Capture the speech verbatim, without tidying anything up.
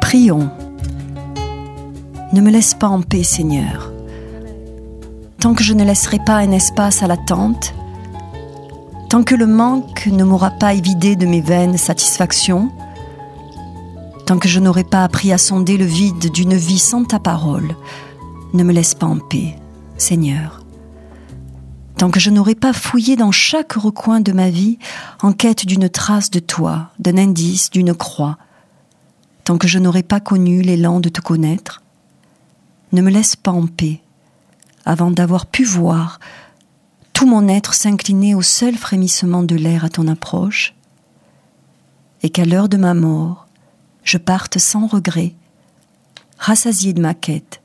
Prions. Ne me laisse pas en paix, Seigneur. Tant que je ne laisserai pas un espace à l'attente, tant que le manque ne m'aura pas évidé de mes vaines satisfactions, tant que je n'aurai pas appris à sonder le vide d'une vie sans ta parole, ne me laisse pas en paix, Seigneur. Tant que je n'aurai pas fouillé dans chaque recoin de ma vie en quête d'une trace de toi, d'un indice, d'une croix, tant que je n'aurai pas connu l'élan de te connaître, ne me laisse pas en paix, avant d'avoir pu voir tout mon être s'incliner au seul frémissement de l'air à ton approche, et qu'à l'heure de ma mort, je parte sans regret, rassasié de ma quête,